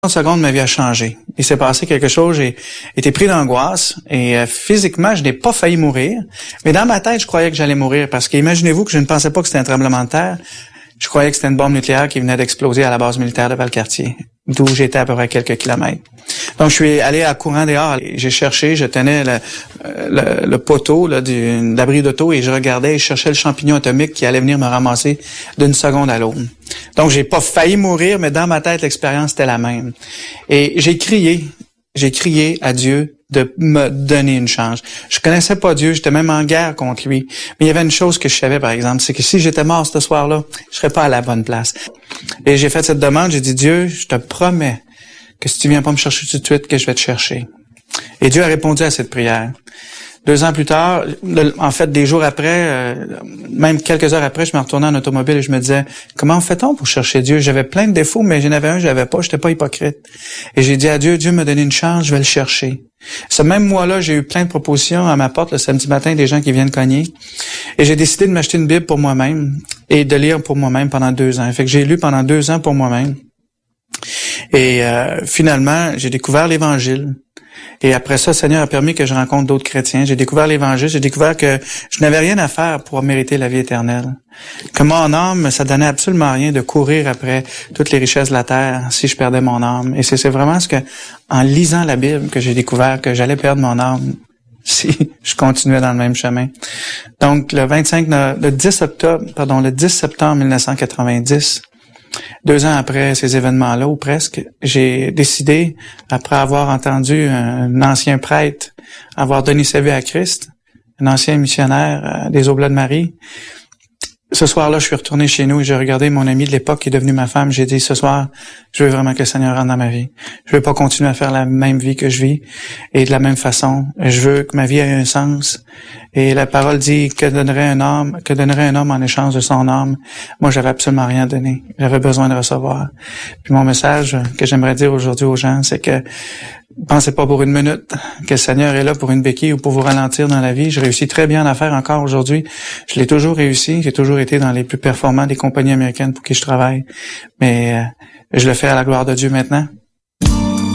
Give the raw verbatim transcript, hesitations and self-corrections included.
trente secondes, ma vie a changé. Il s'est passé quelque chose, j'ai été pris d'angoisse et euh, physiquement, je n'ai pas failli mourir. Mais dans ma tête, je croyais que j'allais mourir parce que imaginez-vous que je ne pensais pas que c'était un tremblement de terre. Je croyais que c'était une bombe nucléaire qui venait d'exploser à la base militaire de Valcartier, d'où j'étais à peu près quelques kilomètres. Donc, je suis allé à courant dehors. J'ai cherché, je tenais le, le, le poteau là, du, d'abri d'auto et je regardais et je cherchais le champignon atomique qui allait venir me ramasser d'une seconde à l'autre. Donc, j'ai pas failli mourir, mais dans ma tête, l'expérience était la même. Et j'ai crié, j'ai crié à Dieu de me donner une chance. Je connaissais pas Dieu, j'étais même en guerre contre lui. Mais il y avait une chose que je savais, par exemple, c'est que si j'étais mort ce soir-là, je serais pas à la bonne place. Et j'ai fait cette demande, j'ai dit, Dieu, je te promets que si tu viens pas me chercher tout de suite, que je vais te chercher. Et Dieu a répondu à cette prière. Deux ans plus tard, le, en fait, des jours après, euh, même quelques heures après, je me retournais en automobile et je me disais, comment fait-on pour chercher Dieu? J'avais plein de défauts, mais j'en avais un, j'avais pas, j'étais pas hypocrite. Et j'ai dit à Dieu, Dieu m'a donné une chance, je vais le chercher. Ce même mois-là, j'ai eu plein de propositions à ma porte le samedi matin, des gens qui viennent cogner. Et j'ai décidé de m'acheter une Bible pour moi-même et de lire pour moi-même pendant deux ans. Fait que j'ai lu pendant deux ans pour moi-même. Et euh, finalement, j'ai découvert l'Évangile. Et après ça, le Seigneur a permis que je rencontre d'autres chrétiens. J'ai découvert l'Évangile, j'ai découvert que je n'avais rien à faire pour mériter la vie éternelle. Que mon âme, ça donnait absolument rien de courir après toutes les richesses de la terre si je perdais mon âme. Et c'est, c'est vraiment ce que, en lisant la Bible, que j'ai découvert que j'allais perdre mon âme si je continuais dans le même chemin. Donc, le vingt-cinq, le dix octobre, pardon, le dix septembre mille neuf cent quatre-vingt-dix, deux ans après ces événements-là, ou presque, j'ai décidé, après avoir entendu un ancien prêtre avoir donné sa vie à Christ, un ancien missionnaire des Oblats de Marie, ce soir-là, je suis retourné chez nous et j'ai regardé mon ami de l'époque qui est devenu ma femme. J'ai dit, ce soir, je veux vraiment que le Seigneur rentre dans ma vie. Je veux pas continuer à faire la même vie que je vis et de la même façon. Je veux que ma vie ait un sens. Et la parole dit, que donnerait un homme, que donnerait un homme en échange de son âme? Moi, j'avais absolument rien donné. J'avais besoin de recevoir. Puis mon message que j'aimerais dire aujourd'hui aux gens, c'est que pensez pas pour une minute que le Seigneur est là pour une béquille ou pour vous ralentir dans la vie. Je réussis très bien à faire encore aujourd'hui. Je l'ai toujours réussi. J'ai toujours été dans les plus performants des compagnies américaines pour qui je travaille. Mais euh, je le fais à la gloire de Dieu maintenant.